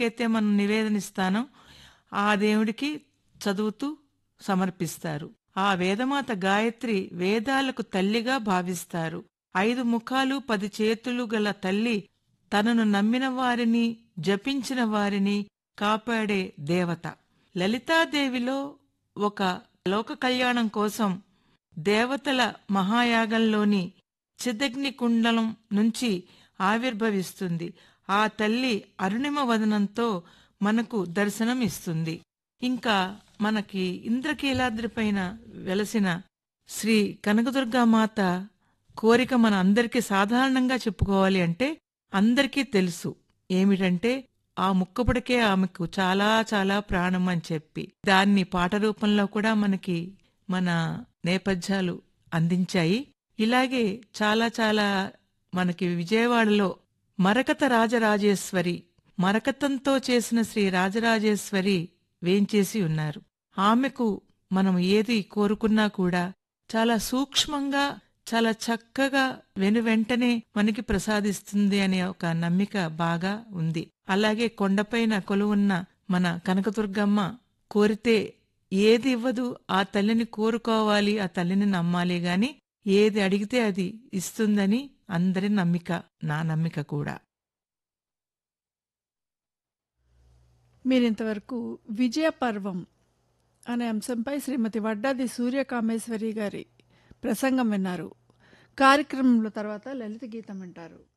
దేవుడికైతే మనం నివేదనిస్తానో ఆ దేవుడికి చదువుతూ సమర్పిస్తారు. ఆ వేదమాత గాయత్రి వేదాలకు తల్లిగా భావిస్తారు. 5 ముఖాలు 10 చేతులు గల తల్లి తనను నమ్మిన వారిని, జపించిన వారిని కాపాడే దేవత. లలితాదేవిలో ఒక లోక కళ్యాణం కోసం దేవతల మహాయాగంలోని చిదగ్ని కుండలం నుంచి ఆవిర్భవిస్తుంది. ఆ తల్లి అరుణిమ వదనంతో మనకు దర్శనం ఇస్తుంది. ఇంకా మనకి ఇంద్రకీలాద్రిపైన వెలసిన శ్రీ కనకదుర్గామాత కోరిక మన అందరికీ సాధారణంగా చెప్పుకోవాలి అంటే అందరికీ తెలుసు ఏమిటంటే ఆ ముక్కపుడికే ఆమెకు చాలా చాలా ప్రాణం అని చెప్పి దాన్ని పాట రూపంలో కూడా మనకి మన నేపథ్యాలు అందించాయి. ఇలాగే చాలా చాలా మనకి విజయవాడలో మరకత రాజరాజేశ్వరి, మరకతంతో చేసిన శ్రీ రాజరాజేశ్వరి వేంచేసి ఉన్నారు. ఆమెకు మనం ఏది కోరుకున్నా కూడా చాలా సూక్ష్మంగా, చాలా చక్కగా వెనువెంటనే మనకి ప్రసాదిస్తుంది అనే ఒక నమ్మిక బాగా ఉంది. అలాగే కొండపైన కొలువున్న మన కనకదుర్గమ్మ కోరితే ఏది ఇవ్వదు, ఆ తల్లిని కోరుకోవాలి, ఆ తల్లిని నమ్మాలి గాని ఏది అడిగితే అది ఇస్తుందని అందరి నమ్మిక, నా నమ్మిక కూడా. మీరింతవరకు విజయ పర్వం అనే అంశంపై శ్రీమతి వడ్డాది సూర్యకామేశ్వరి గారి ప్రసంగం విన్నారు. కార్యక్రమంలో తర్వాత లలిత గీతం వింటారు.